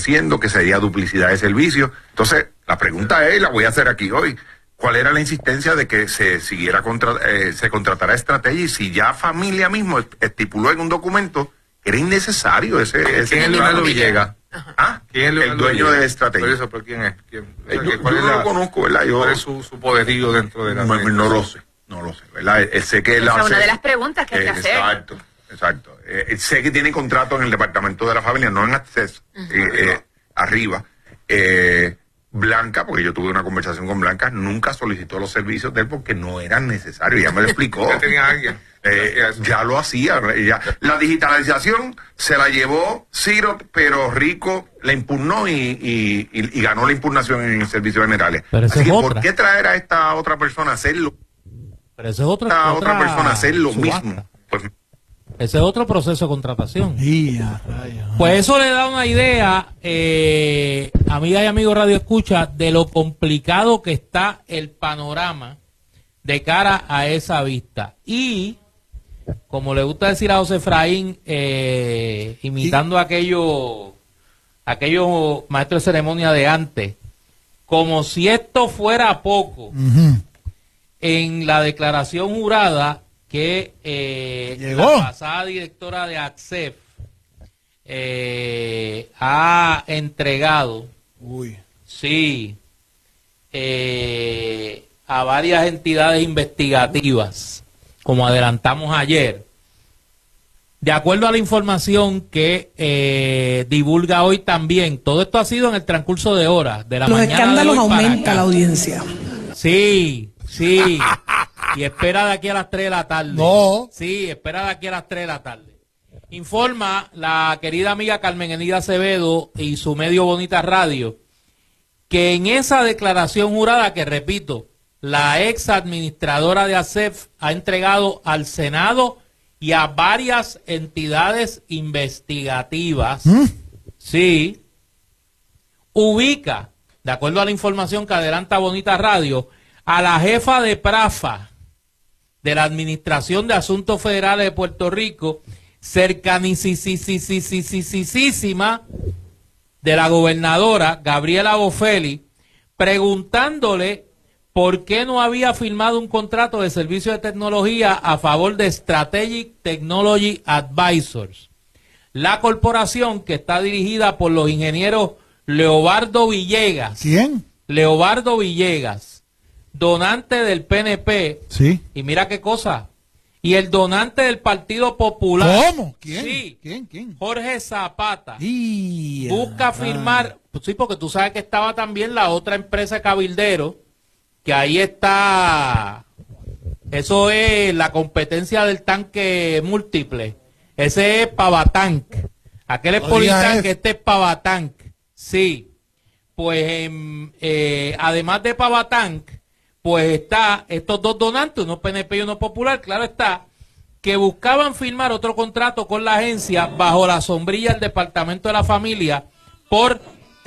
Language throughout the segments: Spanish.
ofreciendo, que sería duplicidad de servicios. Entonces, la pregunta es, la voy a hacer aquí hoy, ¿cuál era la insistencia de que se siguiera se contratara Estrategia? Y si ya Familia mismo estipuló en un documento que era innecesario ese ¿Quién es Leonardo Villegas? ¿Ah? ¿Quién es el dueño de Estrategia? Por eso, ¿pero quién es? Yo no lo conozco, ¿verdad? ¿Cuál es su poderío dentro de la no lo sé, ¿verdad? Sé que esa es una de las preguntas que hay que hacer. Exacto. Sé que tiene contrato en el Departamento de la Familia, no en Access, arriba. Blanca, porque yo tuve una conversación con Blanca, nunca solicitó los servicios de él porque no eran necesarios. Ya me lo explicó. Ya tenía alguien. Ya lo hacía. La digitalización se la llevó Ciro, pero Rico la impugnó y ganó la impugnación en servicios generales. Así que, ¿por qué traer a esta otra persona a hacerlo? Pero eso es otra persona a hacer lo mismo. Pues, ese es otro proceso de contratación. Pues eso le da una idea, amigas y amigos Radio Escucha, de lo complicado que está el panorama de cara a esa vista. Y, como le gusta decir a José Efraín, imitando a aquellos maestros de ceremonia de antes, como si esto fuera poco, en la declaración jurada que la pasada directora de ACCEF ha entregado a varias entidades investigativas, como adelantamos ayer. De acuerdo a la información que divulga hoy también, todo esto ha sido en el transcurso de horas, de la mañana. Los escándalos aumentan la audiencia. Sí. Y espera de aquí a las 3 de la tarde. No. Sí, espera de aquí a las 3 de la tarde. Informa la querida amiga Carmen Enida Acevedo y su medio Bonita Radio que en esa declaración jurada, que repito, la ex administradora de ACCEF ha entregado al Senado y a varias entidades investigativas, ubica, de acuerdo a la información que adelanta Bonita Radio, a la jefa de PRAFA de la Administración de Asuntos Federales de Puerto Rico, cercanísima de la gobernadora Gabriela Boffelli, preguntándole por qué no había firmado un contrato de servicio de tecnología a favor de Strategic Technology Advisors, la corporación que está dirigida por los ingenieros Leobardo Villegas. ¿Quién? Leobardo Villegas, donante del PNP. Sí. Y mira qué cosa. Y el donante del Partido Popular. ¿Cómo? ¿Quién? Sí. ¿Quién? Jorge Zapata. Busca firmar. Sí, porque tú sabes que estaba también la otra empresa cabildero, que ahí está. Eso es la competencia del tanque múltiple. Ese es Pavatank. Aquel es Politank, este es Pavatank. Sí. Pues además de Pavatank, pues está estos dos donantes, uno PNP y uno Popular, claro está, que buscaban firmar otro contrato con la agencia bajo la sombrilla del Departamento de la Familia por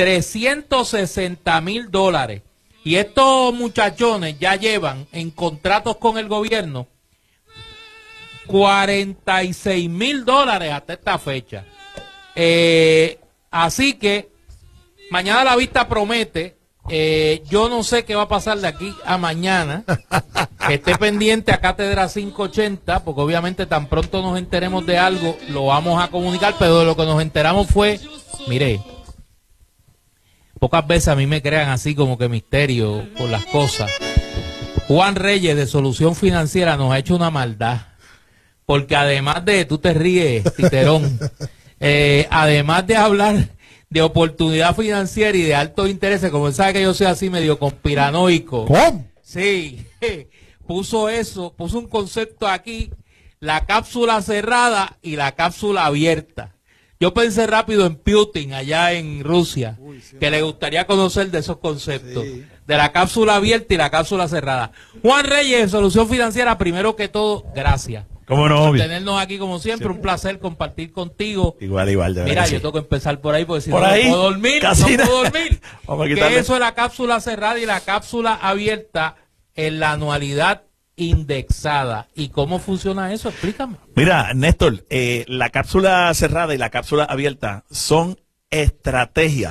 $360,000. Y estos muchachones ya llevan en contratos con el gobierno $46,000 hasta esta fecha. Así que mañana la vista promete. Yo no sé qué va a pasar de aquí a mañana. Esté pendiente a Cátedra 580, porque obviamente tan pronto nos enteremos de algo, lo vamos a comunicar, pero de lo que nos enteramos fue, mire, pocas veces a mí me crean así como que misterio por las cosas. Juan Reyes de Solución Financiera nos ha hecho una maldad, porque además de, tú te ríes, Titerón, además de hablar de oportunidad financiera y de altos intereses, como él sabe que yo soy así medio conspiranoico. ¿Cómo? Sí, puso un concepto aquí, la cápsula cerrada y la cápsula abierta. Yo pensé rápido en Putin allá en Rusia, que le gustaría conocer de esos conceptos, de la cápsula abierta y la cápsula cerrada. Juan Reyes, de Solución Financiera, primero que todo, gracias. ¿Cómo no? Por tenernos aquí como siempre, un placer compartir contigo. Igual, de Mira, yo tengo que empezar por ahí, porque si no puedo dormir, Que eso es la cápsula cerrada y la cápsula abierta en la anualidad indexada. ¿Y cómo funciona eso? Explícame. Mira, Néstor, la cápsula cerrada y la cápsula abierta son estrategias